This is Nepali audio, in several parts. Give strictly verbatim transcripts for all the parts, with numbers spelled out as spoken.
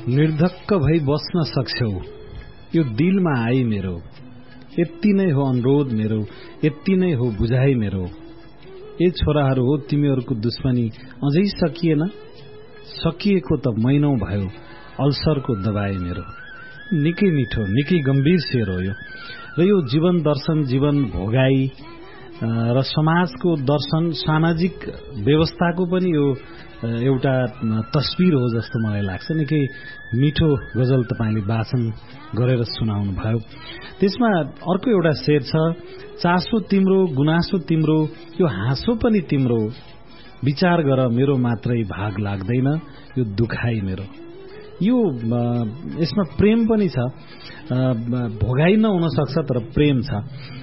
निर्धक्क भई बस्न सक्छौ यो दिलमा आई मेरो, यति नै हो अनुरोध मेरो, यति नै हो बुझाइ मेरो। ए छोराहरू हो तिमीहरूको दुश्मनी अझै सकिएन, सकिएको त महिनौ भयो अल्सरको दबाई मेरो। निकै मिठो, निकै गम्भीर शेर हो यो। र यो जीवन दर्शन, जीवन भोगाई र समाजको दर्शन, सामाजिक व्यवस्थाको पनि यो एउटा तस्बिर हो जस्तो मलाई लाग्छ। निकै मिठो गजल तपाईले वाचन गरेर सुनाउनु भयो। त्यसमा अर्को एउटा शेर छ, चासो तिम्रो गुनासो तिम्रो यो हाँसो पनि तिम्रो, विचार गर मेरो मात्रै भाग लाग्दैन यो दुखाइ मेरो। यो यसमा प्रेम पनि छ, भोगाइ नहुन सक्छ तर प्रेम छ।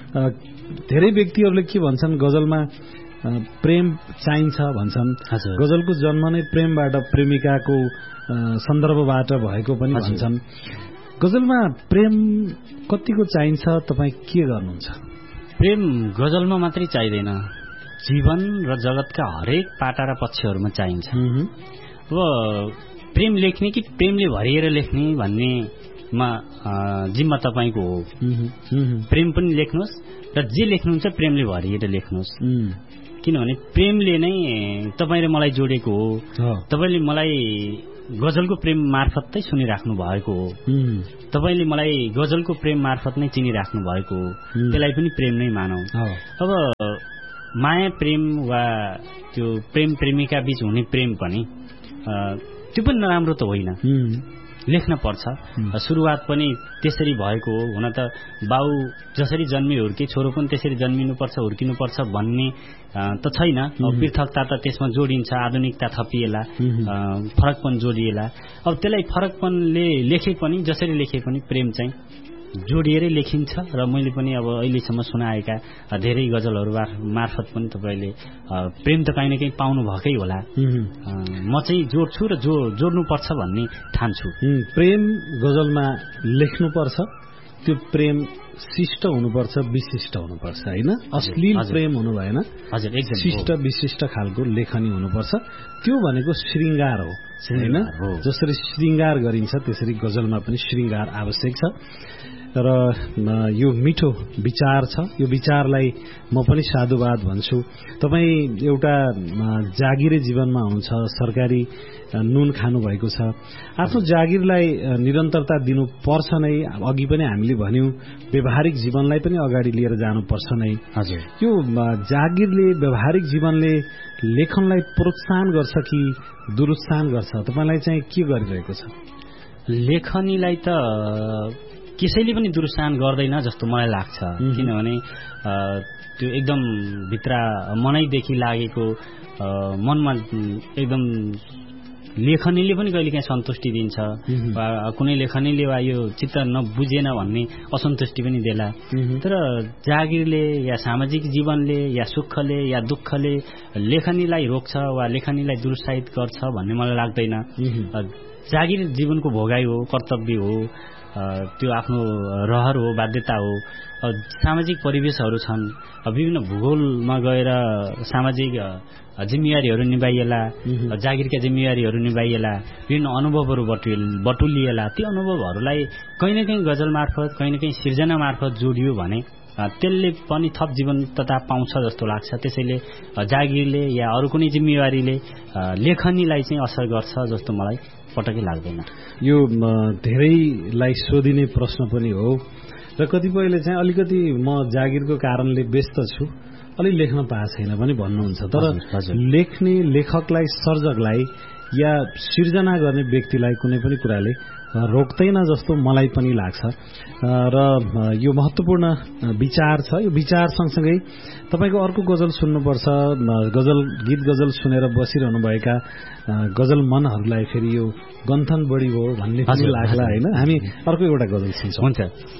धेरै व्यक्तिहरूले के भन्छन्, गजलमा प्रेम चाहिन्छ भन्छन्। गजलको जन्म नै प्रेमबाट, प्रेमिकाको सन्दर्भबाट भएको पनि भन्छन्। गजलमा प्रेम कतिको चाहिन्छ, तपाईँ के गर्नुहुन्छ? प्रेम गजलमा मात्रै चाहिँदैन, जीवन र जगतका हरेक पाटा र पक्षहरूमा चाहिन्छ। अब प्रेम लेख्ने कि प्रेमले भरिएर लेख्ने भन्नेमा जिम्मा तपाईँको हो। प्रेम पनि लेख्नुहोस् र जे लेख्नुहुन्छ प्रेमले भरिएर लेख्नुहोस्, किनभने प्रेमले नै तपाईँ र मलाई जोडेको हो। तपाईँले मलाई गजलको प्रेम मार्फत नै सुनिराख्नु भएको हो, तपाईँले मलाई गजलको प्रेम मार्फत नै चिनिराख्नु भएको हो, त्यसलाई पनि प्रेम नै मानौ। अब माया प्रेम वा त्यो प्रेम प्रेमिका बीच हुने प्रेम पनि त्यो पनि नराम्रो त होइन, लेख्न पर्छ। सुरुवात पनि त्यसरी भएको हो। हुन त बाउ जसरी जन्मे हुर्के छोरो पनि त्यसरी जन्मिनुपर्छ, हुर्किनुपर्छ भन्ने त छैन। पृथकता त त्यसमा जोडिन्छ, आधुनिकता थपिएला, फरकपन जोडिएला। अब त्यसलाई फरकपनले लेखे पनि, जसरी लेखे पनि प्रेम चाहिँ जोडिएरै लेखिन्छ। र मैले पनि अब अहिलेसम्म सुनाएका धेरै गजलहरू मार्फत पनि तपाईँले प्रेम त काहीँ न काहीँ पाउनु भएकै होला। म चाहिँ जोड्छु र जो जोड्नुपर्छ भन्ने ठान्छु। प्रेम गजलमा लेख्नुपर्छ, त्यो प्रेम शिष्ट हुनुपर्छ, विशिष्ट हुनुपर्छ, होइन? अश्लील प्रेम हुनु भएन, शिष्ट विशिष्ट खालको लेखनी हुनुपर्छ। त्यो भनेको श्रृंगार हो, होइन? जसरी श्रृंगार गरिन्छ त्यसरी गजलमा पनि श्रृंगार आवश्यक छ। र यो मिठो विचार छ, यो विचारलाई म पनि साधुवाद भन्छु। तपाईँ एउटा जागिरे जीवनमा हुनुहुन्छ, सरकारी नुन खानु भएको छ, आफ्नो जागिरलाई निरन्तरता दिनुपर्छ नै। अघि पनि हामीले भन्यौं व्यवहारिक जीवनलाई पनि अगाडि लिएर जानुपर्छ नै। हजुर, यो जागिरले, व्यवहारिक जीवनले लेखनलाई प्रोत्साहन गर्छ कि दुरुत्साहन गर्छ? तपाईलाई चाहिँ के गरिरहेको छ? लेखनीलाई त कसैले पनि दुरुत्साहन गर्दैन जस्तो मलाई लाग्छ, किनभने त्यो एकदम भित्र मनैदेखि लागेको, मनमा एकदम लेखनीले पनि कहिलेकाहीँ सन्तुष्टि दिन्छ, वा कुनै लेखनीले वा यो चित्त नबुझेन भन्ने असन्तुष्टि पनि देला। तर जागिरले या सामाजिक जीवनले या सुखले या दुःखले लेखनीलाई रोक्छ वा लेखनीलाई दुरुत्साहित गर्छ भन्ने मलाई लाग्दैन। जागिर जीवनको भोगाइ हो, कर्तव्य हो, त्यो आफ्नो रहर हो, बाध्यता हो। सामाजिक परिवेशहरू छन्, विभिन्न भूगोलमा गएर सामाजिक जिम्मेवारीहरू निभाइएला, जागिरका जिम्मेवारीहरू निभाइएला, विभिन्न अनुभवहरू बटुलिएला। ती अनुभवहरूलाई कहीँ न कहीँ गजल मार्फत, कहीँ न कहीँ सिर्जना मार्फत जोडियो भने त्यसले पनि थप जीवन्तता पाउँछ जस्तो लाग्छ। त्यसैले जागिरले या अरू कुनै जिम्मेवारीले लेखनीलाई चाहिँ असर गर्छ जस्तो मलाई पटक्कै लाग्दैन। यो धेरैलाई सोधिने प्रश्न पनि हो र कतिपयले चाहिँ अलिकति म जागिरको कारणले व्यस्त छु, अलि लेख्न पाएको छैन पनि भन्नुहुन्छ। तर लेख्ने लेखकलाई, सर्जकलाई या सिर्जना गर्ने व्यक्तिलाई कुनै पनि कुराले रोक्दैन जस्तो मलाई पनि लाग्छ। र यो महत्त्वपूर्ण विचार छ। यो विचार सँगसँगै तपाईको अर्को गजल सुन्नुपर्छ। गजल गीत गजल सुनेर बसिरहनुभएका गजल मनहरूलाई फेरि यो गन्थन बढी भयो भन्ने पनि लाग्ला, होइन? हामी अर्को एउटा गजल सुन्छौँ। हुन्छ।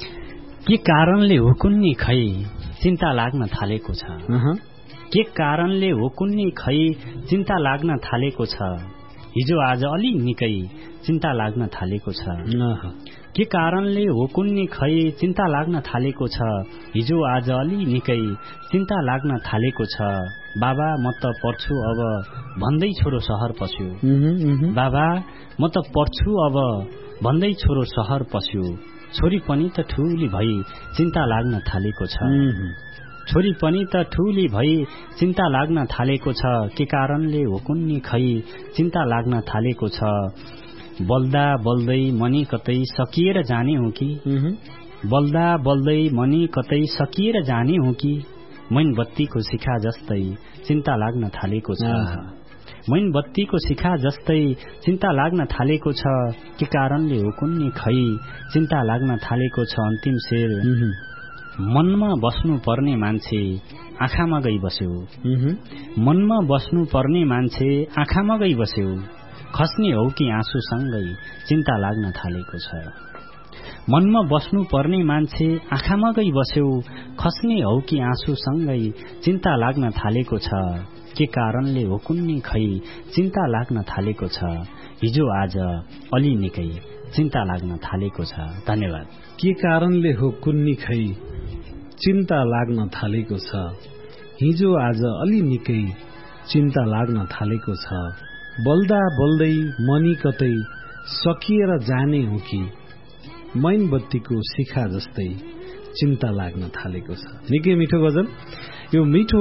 के कारणले हो कुन्नी खै चिन्ता लाग्न थालेको छ, के कारणले हो कुन्नी खै चिन्ता लाग्न थालेको छ, हिजो आज अलि निकै चिन्ता लाग्न थालेको छ। के कारणले हो कुन्नी खै चिन्ता लाग्न थालेको छ। हिजो आज अलि निकै चिन्ता लाग्न थालेको छ। बाबा म त पढ्छु अब भन्दै छोरो सहर पस्यो। बाबा म त पढ्छु अब भन्दै छोरो सहर पस्यो। छोरी पनि त ठूली भई चिन्ता लाग्न थालेको छ। छोरी पनि त ठूली भई चिन्ता लाग्न थालेको छ। के कारणले हो कुन्नी खै चिन्ता लाग्न थालेको छ। बल्दा बल्दै मनी कतै सकिएर जाने हो कि। बल्दा बल्दै मनी कतै सकिएर जाने हो कि। मैन बत्तीको शिखा जस्तै चिन्ता लाग्न थालेको छ। मैन बत्तीको शिखा जस्तै चिन्ता लाग्न थालेको छ। के कारणले हो कुन्नी खै चिन्ता लाग्न थालेको छ। अन्तिम शेर मनमा बस्नु पर्ने मान्छे आँखामा गई बस्यो। मनमा बस्नु पर्ने मान्छे आँखामा गई बस्यो। खस्ने हो कि आँसुसँगै चिन्ता लाग्न थालेको छ। मनमा बस्नु पर्ने मान्छे आँखामा गई बस्यो। खस्ने हो कि आँसुसँगै चिन्ता लाग्न थालेको छ। के कारणले हो कुन्नी खै चिन्ता लाग्न थालेको छ। हिजो आज अलि निकै चिन्ता लाग्न थालेको छ। धन्यवाद। के कारणले हो कुन्नी खै चिन्ता लाग्न थालेको छ। हिजो आज अलि निकै चिन्ता लाग्न थालेको छ। बल्दा बल्दै मनी कतै सकिएर जाने हो कि। मैन बत्तीको शिखा जस्तै चिन्ता लाग्न थालेको छ। निकै मिठो गजल। यो मिठो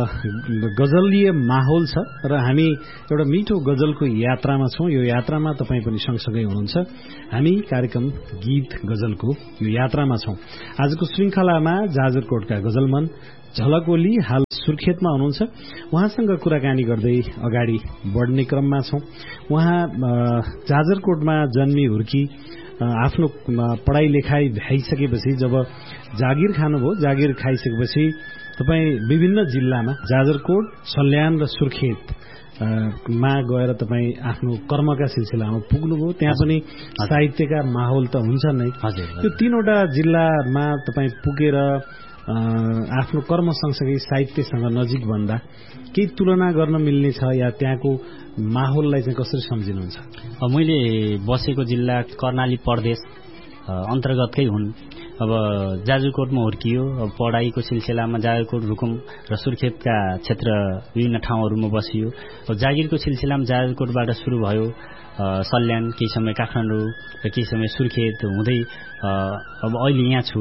गजलीय माहौल छ र हामी एउटा मिठो गजलको यात्रामा छौं। यो यात्रामा तपाईँ पनि सँगसँगै हुनुहुन्छ। हामी कार्यक्रम गीत गजलको यो यात्रामा छौं। आजको श्रृंखलामा जाजरकोटका गजलमन झलक ओली हाल सुर्खेतमा हुनुहुन्छ। उहाँसँग कुराकानी गर्दै अगाडि बढ्ने क्रममा छौं। उहाँ जाजरकोटमा जन्मी हुर्की आफ्नो पढाइ लेखाइ भ्याइसकेपछि जब जागिर खानुभयो, जागिर खाइसकेपछि तपाईँ विभिन्न जिल्लामा जाजरकोट, सल्यान र सुर्खेत मा गएर तपाईँ आफ्नो कर्मका सिलसिलामा पुग्नुभयो। त्यहाँ पनि साहित्यका माहौल त हुन्छ नै। त्यो तीनवटा जिल्लामा तपाईँ पुगेर आफ्नो कर्म सँगसँगै साहित्यसँग नजिक भन्दा केही तुलना गर्न मिल्ने छ या त्यहाँको माहौललाई चाहिँ कसरी सम्झिनुहुन्छ? मैले बसेको जिल्ला कर्णाली प्रदेश अन्तर्गतकै हुन्। अब जाजरकोटमा हुर्कियो। अब पढाइको सिलसिलामा जाजरकोट, रुकुम र सुर्खेतका क्षेत्र विभिन्न ठाउँहरूमा बसियो। अब जागिरको सिलसिलामा जाजरकोटबाट सुरु भयो। सल्यान, केही समय काठमाडौँ र केही समय सुर्खेत हुँदै अब अहिले यहाँ छु।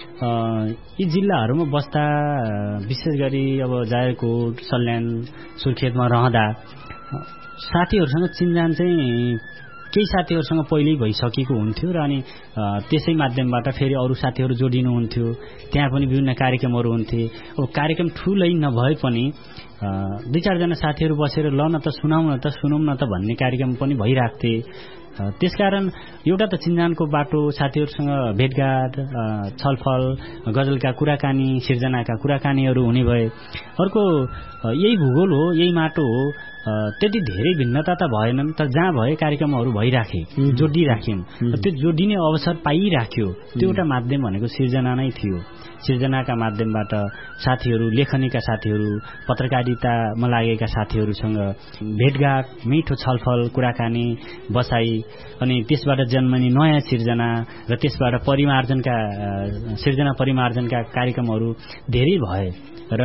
यी जिल्लाहरूमा बस्दा विशेष गरी अब जाजरकोट, सल्यान, सुर्खेतमा रहँदा साथीहरूसँग चिनजान चाहिँ केही साथीहरूसँग पहिल्यै भइसकेको हुन्थ्यो र अनि त्यसै माध्यमबाट फेरि अरू साथीहरू जोडिनुहुन्थ्यो। त्यहाँ पनि विभिन्न कार्यक्रमहरू हुन्थे। अब कार्यक्रम ठुलै नभए पनि दुई चारजना साथीहरू बसेर ल न त सुनाउँ न त सुनौँ न त भन्ने कार्यक्रम पनि भइराख्थे। त्यसकारण एउटा त चिन्जानको बाटो, साथीहरूसँग भेटघाट, छलफल, गजलका कुराकानी, सिर्जनाका कुराकानीहरू हुने भए। अर्को यही भूगोल हो, यही माटो हो। त्यति धेरै भिन्नता त भएनन्, तर जहाँ भए कार्यक्रमहरू भइराखे, जोडिराख्यौँ। त्यो जोडिने अवसर पाइराख्यो। त्यो एउटा माध्यम भनेको सिर्जना नै थियो। सिर्जनाका माध्यमबाट साथीहरू, लेखनीका साथीहरू, पत्रकारितामा लागेका साथीहरूसँग भेटघाट, मिठो छलफल, कुराकानी, बसाई, अनि त्यसबाट जन्मने नयाँ सिर्जना र त्यसबाट परिमार्जनका सिर्जना परिमार्जनका कार्यक्रमहरू धेरै भए र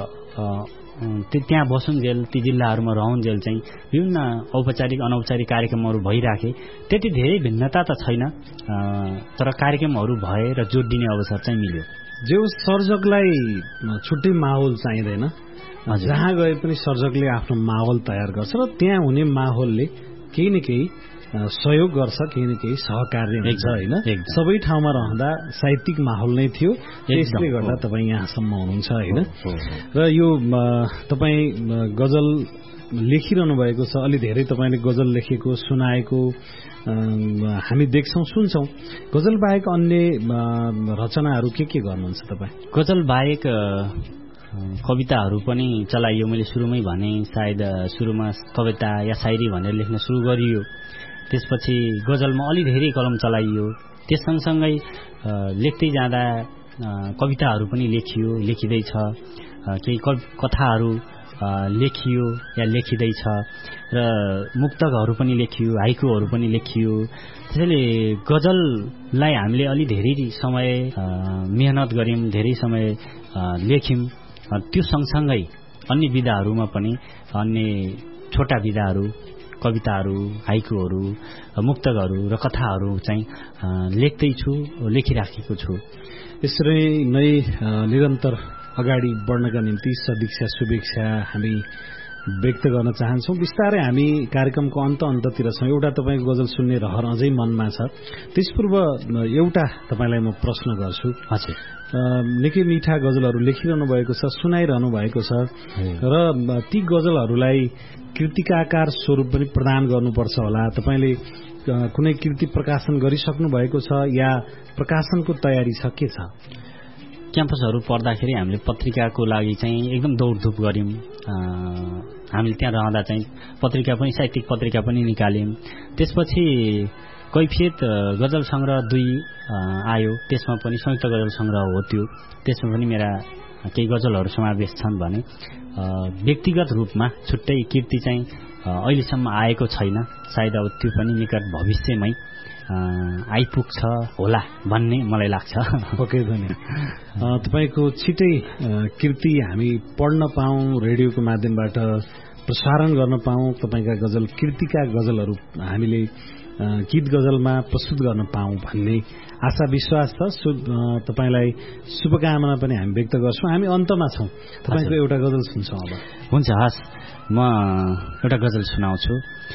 त्यहाँ बसुन्जेल, ती जिल्लाहरूमा रहन्जेल चाहिँ विभिन्न औपचारिक अनौपचारिक कार्यक्रमहरू भइराखे। त्यति धेरै भिन्नता त छैन, तर कार्यक्रमहरू भए र जोडिने अवसर चाहिँ मिल्यो। जो सर्जकलाई छुट्टै माहौल चाहिँदैन, जहाँ गए पनि सर्जकले आफ्नो माहौल तयार गर्छ र त्यहाँ हुने माहौलले केही न केही सहयोग गर्छ, केही न केही सहकार्य हुन्छ होइन। सबै ठाउँमा रहँदा साहित्यिक माहौल नै थियो। त्यसले गर्दा तपाईँ यहाँसम्म हुनुहुन्छ होइन। र यो तपाईँ गजल लेखिरहनु भएको छ, अलि धेरै तपाईँले गजल लेखेको, सुनाएको हामी देख्छौँ, सुन्छौँ। गजल बाहेक अन्य रचनाहरू के के गर्नुहुन्छ तपाईँ? गजल बाहेक कविताहरू पनि चलाइयो। मैले सुरुमै भने सायद सुरुमा कविता या शायरी भनेर लेख्न सुरु गरियो। त्यसपछि गजलमा अलि धेरै कलम चलाइयो। त्यस सँगसँगै लेख्दै जाँदा कविताहरू पनि लेखियो, लेखिँदैछ। केही कथाहरू लेखियो या लेखिँदैछ र मुक्तकहरू पनि लेखियो, हाइकुहरू पनि लेखियो। त्यसैले गजललाई हामीले अलि धेरै समय मेहनत गर्यौं, धेरै समय लेख्यौं। त्यो सँगसँगै अन्य विधाहरूमा पनि अन्य छोटा विधाहरू, कविताहरू, हाइकुहरू, मुक्तकहरू र कथाहरू चाहिँ लेख्दैछु, लेखिराखेको छु। यसरी नै निरन्तर अगाडि बढ्नका निम्ति सदिक्षा शुभेच्छा हामी व्यक्त गर्न चाहन्छौं। बिस्तारै हामी कार्यक्रमको अन्त अन्ततिर छौं। एउटा तपाईको गजल सुन्ने रहर अझै मनमा छ। त्यसपूर्व एउटा तपाईलाई म प्रश्न गर्छु। हजुर, निकै मिठा गजलहरू लेखिरहनु भएको छ, सुनाइरहनु भएको छ र ती गजलहरूलाई कृतिकाकार स्वरूप पनि प्रदान गर्नुपर्छ होला। तपाईले कुनै कृति प्रकाशन गरिसक्नु भएको छ या प्रकाशनको तयारी छ, के छ? क्याम्पसहरू पढ्दाखेरि हामीले पत्रिकाको लागि चाहिँ एकदम दौडधुप गर्यौं। हामीले त्यहाँ रहँदा चाहिँ पत्रिका पनि, साहित्यिक पत्रिका पनि निकाल्यौं। त्यसपछि कैफियत गजल संग्रह दुई आयो, त्यसमा पनि संयुक्त गजल संग्रह हो त्यो। त्यसमा पनि मेरा केही गजलहरू समावेश छन् भने व्यक्तिगत रूपमा छुट्टै कृति चाहिँ अहिलेसम्म आएको छैन। सायद अब त्यो पनि निकट भविष्यमै आइपुग्छ होला भन्ने मलाई लाग्छ। पक्कै पनि तपाईको छिटै कृति हामी पढ्न पाऊँ, रेडियोको माध्यमबाट प्रसारण गर्न पाऊँ, तपाईका गजल कृतिका गजलहरू हामीले गीत गजलमा प्रस्तुत गर्न पाऊँ भन्ने आशा विश्वास छ। तपाईलाई शुभकामना पनि हामी व्यक्त गर्छौं। हामी अन्तमा छौं, तपाईको एउटा गजल सुन्छौं अब। हुन्छ, हस्, म एउटा गजल सुनाउँछु।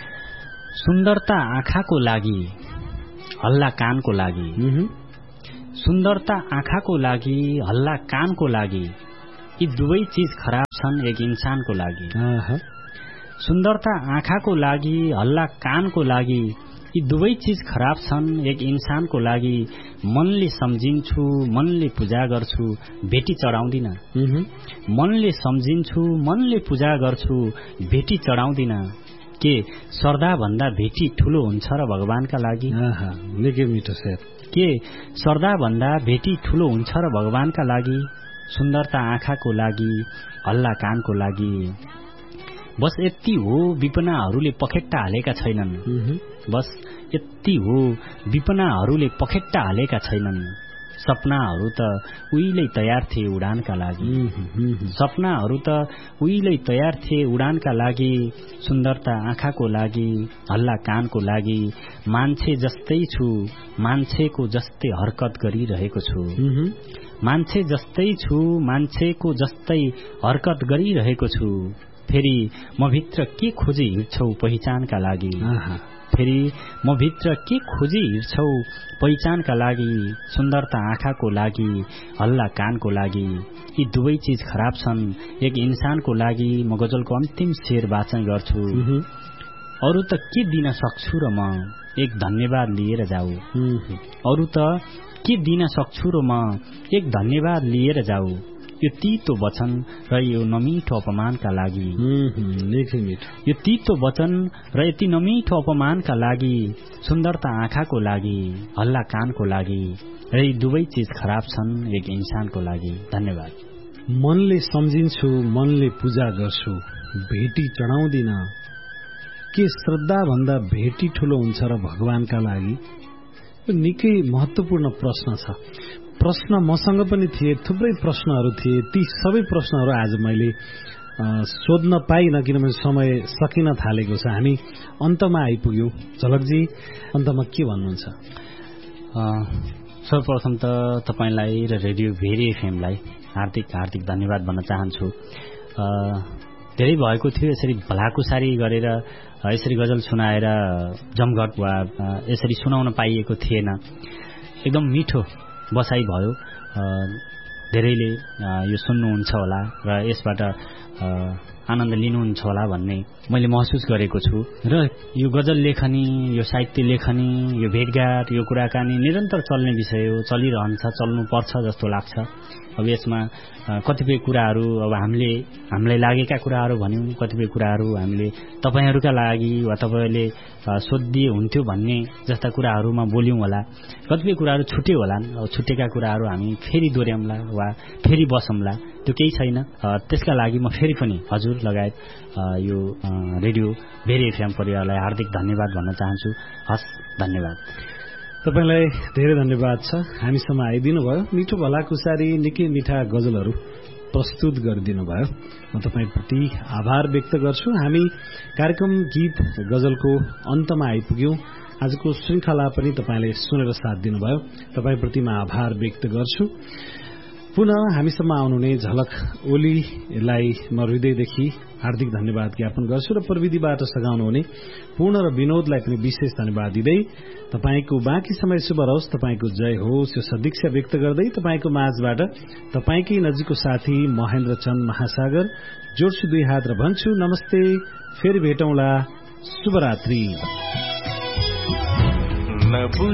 सुन्दरता आँखाको लागि, हल्ला कानको लागि। सुन्दरता आँखाको लागि, हल्ला कानको लागि, यी दुवै चीज खराब छन् एक इन्सानको लागि। सुन्दरता आँखाको लागि, हल्ला कानको लागि, यी दुवै चीज खराब छन् एक इन्सानको लागि। मनले सम्झिन्छु, मनले पूजा गर्छु, भेटी चढाउँदिन। मनले सम्झिन्छु, मनले पूजा गर्छु, भेटी चढाउँदिन। के सरदा भन्दा भेटी ठूलो हुन्छ र भगवानका लागि? निकै मिठो शेर। के सरदा भन्दा भेटी ठूलो हुन्छ र भगवानका लागि? सुन्दरता आँखाको लागि, हल्ला कानको लागि। बस यति हो, विपनाहरूले पखेट्टा हालेका छैनन्। बस यति हो, विपनाहरूले पखेट्टा हालेका छैनन्। सपनाहरू त उहिल्यै तयार थिए उडानका लागि। सपनाहरू त उहिल्यै तयार थिए उडानका लागि। सुन्दरता आँखाको लागि, हल्ला कानको लागि। मान्छे जस्तै छु, मान्छेको जस्तै हरकत गरिरहेको छु। मान्छे जस्तै छु, मान्छेको जस्तै हरकत गरिरहेको छु। फेरि म भित्र के खोजी हिँड्छौ पहिचानका लागि? फेरि म भित्र के खोजी हिँड्छौ पहिचानका लागि? सुन्दरता आँखाको लागि, हल्ला कानको लागि, यी दुवै चीज खराब छन् एक इन्सानको लागि। म गजलको अन्तिम शेर वाचन गर्छु। अरू त के दिन सक्छु र म एक धन्यवाद लिएर जाऊ। अरू त के दिन सक्छु र म एक धन्यवाद लिएर जाऊ। यो तीतो वचन र यो नमिठो अपमानका लागि। यो तीतो वचन र यति नमिठो अपमानका लागि। सुन्दरता आँखाको लागि, हल्ला कानको लागि, र यी दुवै चीज खराब छन् एक इन्सानको लागि। धन्यवाद। मनले सम्झिन्छु, मनले पूजा गर्छु, भेटी चढाउँदिन। के श्रद्धा भन्दा भेटी ठूलो हुन्छ र भगवानका लागि? निकै महत्वपूर्ण प्रश्न छ। प्रश्न मसँग पनि थिए, थुप्रै प्रश्नहरू थिए। ती सबै प्रश्नहरू आज मैले सोध्न पाइनँ किनभने समय सकिन थालेको छ। हामी अन्तमा आइपुग्यौं। झलकजी, अन्तमा के भन्नुहुन्छ? सर्वप्रथम त तपाईलाई र रेडियो भेरी एफएमलाई हार्दिक हार्दिक धन्यवाद भन्न चाहन्छु। धेरै भएको थियो यसरी भलाकुसारी गरेर यसरी गजल सुनाएर जमघट वा यसरी सुनाउन पाइएको थिएन। एकदम मिठो बसाई भयो। धेरैले यो सुन्नुहुन्छ होला र यसबाट आनन्द लिनुहुन्छ होला भन्ने मैले महसुस गरेको छु। र यो गजल लेखनी, यो साहित्य लेखनी, यो भेटघाट, यो कुराकानी निरन्तर चल्ने विषय हो, चलिरहन्छ, चल्नुपर्छ जस्तो लाग्छ। अब यसमा कतिपय कुराहरू अब हामीले हामीलाई लागेका कुराहरू भन्यौं, कतिपय कुराहरू हामीले तपाईहरुका लागि वा तपाईले सोधिए हुन्थ्यो भन्ने जस्ता कुराहरूमा बोल्यौं होला। कतिपय कुराहरू छुट्यो होला। अब छुटेका कुराहरू हामी फेरि दोहोर्याउँला वा फेरि बसौँला, त्यो केही छैन। त्यसका लागि म फेरि पनि हजुर हजुर लगायत यो रेडियो भेरी एफएम परिवारलाई हार्दिक धन्यवाद भन्न चाहन्छु। हस्, धन्यवाद। तपाईलाई धेरै धन्यवाद छ, हामीसम्म आइदिनु भयो, मिठो भलाकुसारी निकै मिठा गजलहरू प्रस्तुत गरिदिनु भयो। म तपाईप्रति आभार व्यक्त गर्छु। हामी कार्यक्रम गीत गजलको अन्तमा आइपुग्यौं। आजको श्रृंखला पनि तपाईले सुनेर साथ दिनुभयो, तपाईप्रति म आभार व्यक्त गर्छु। पुनः हामीसम्म आउनुहुने झलक ओलीलाई म हृदयदेखि हार्दिक धन्यवाद ज्ञापन गर्छु र प्रविधिबाट सघाउनुहुने पूर्ण र विनोदलाई पनि विशेष धन्यवाद दिँदै तपाईको बाँकी समय शुभ रहोस्, तपाईको जय होस् यो सदिक्षा व्यक्त गर्दै तपाईको माझबाट तपाईकै नजिकको साथी महेन्द्र चन्द महासागर जोड्छु दुई हात र भन्छु नमस्ते, फेरि भेटौँला, शुभरात्रि।